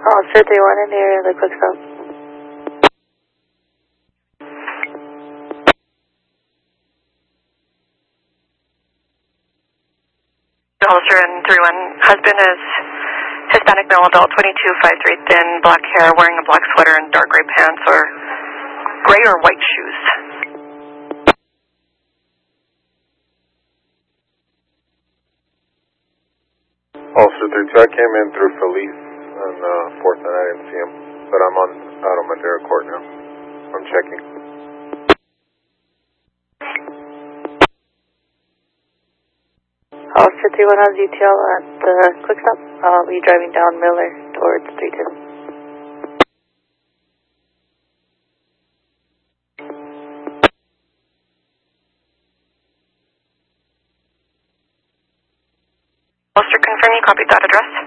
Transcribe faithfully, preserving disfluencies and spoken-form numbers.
Officer three one in the area of the quick stop. Holster in three one. Husband is Hispanic male adult, twenty-two, five three, thin, black hair, wearing a black sweater and dark gray pants or gray or white shoes. Officer three two, I came in through Felice on uh, fourth and I didn't see him, but I'm on out on Madera Court now. I'm checking. Officer three one has detail at the quick stop. I'll be driving down Miller towards three two. Holster, confirm you copied that address.